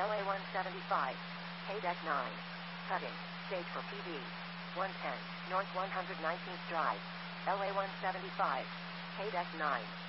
LA 175. KDEC 9. Cutting. Stage for PB. 110. North 119th Drive. LA 175. KDEC 9.